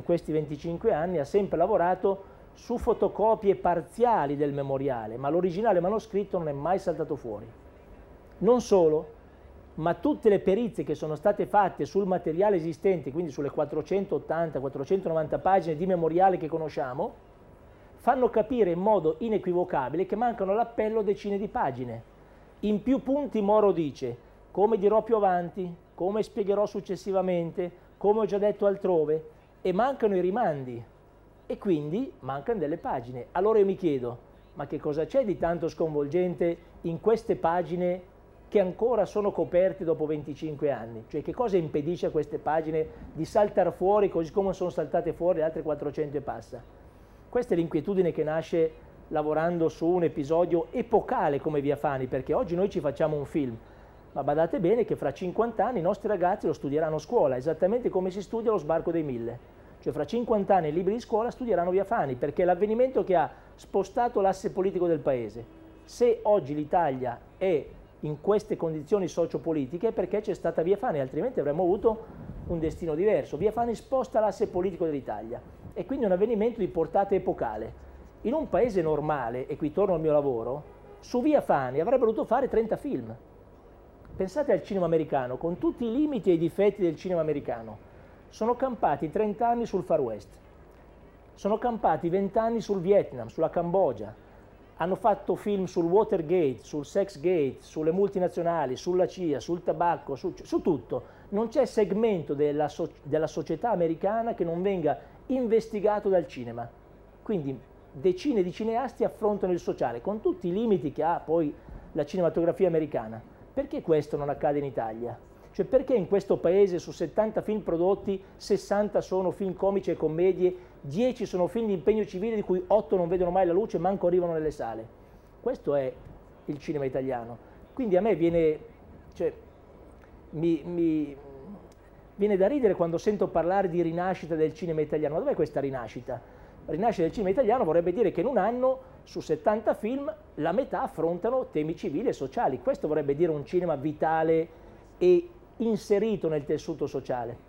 questi 25 anni ha sempre lavorato su fotocopie parziali del memoriale, ma l'originale manoscritto non è mai saltato fuori. Non solo, ma tutte le perizie che sono state fatte sul materiale esistente, quindi sulle 480-490 pagine di memoriale che conosciamo, fanno capire in modo inequivocabile che mancano all'appello decine di pagine. In più punti Moro dice, come dirò più avanti, come spiegherò successivamente, come ho già detto altrove, e mancano i rimandi, e quindi mancano delle pagine. Allora io mi chiedo, ma che cosa c'è di tanto sconvolgente in queste pagine che ancora sono coperte dopo 25 anni? Cioè che cosa impedisce a queste pagine di saltare fuori così come sono saltate fuori le altre 400 e passa? Questa è l'inquietudine che nasce lavorando su un episodio epocale come Via Fani, perché oggi noi ci facciamo un film, ma badate bene che fra 50 anni i nostri ragazzi lo studieranno a scuola, esattamente come si studia lo sbarco dei 1000. Cioè fra 50 anni i libri di scuola studieranno Via Fani, perché è l'avvenimento che ha spostato l'asse politico del paese. Se oggi l'Italia è in queste condizioni sociopolitiche è perché c'è stata Via Fani, altrimenti avremmo avuto un destino diverso. Via Fani sposta l'asse politico dell'Italia e quindi è un avvenimento di portata epocale. In un paese normale, e qui torno al mio lavoro, su Via Fani avrebbero dovuto fare 30 film. Pensate al cinema americano, con tutti i limiti e i difetti del cinema americano. Sono campati 30 anni sul Far West, sono campati 20 anni sul Vietnam, sulla Cambogia, hanno fatto film sul Watergate, sul Sexgate, sulle multinazionali, sulla CIA, sul tabacco, su tutto. Non c'è segmento della società americana che non venga investigato dal cinema. Quindi decine di cineasti affrontano il sociale, con tutti i limiti che ha poi la cinematografia americana. Perché questo non accade in Italia? Cioè perché in questo paese su 70 film prodotti, 60 sono film comici e commedie, 10 sono film di impegno civile di cui 8 non vedono mai la luce e manco arrivano nelle sale? Questo è il cinema italiano. Quindi a me viene, cioè, mi viene da ridere quando sento parlare di rinascita del cinema italiano. Ma dov'è questa rinascita? La rinascita del cinema italiano vorrebbe dire che in un anno su 70 film la metà affrontano temi civili e sociali. Questo vorrebbe dire un cinema vitale e inserito nel tessuto sociale.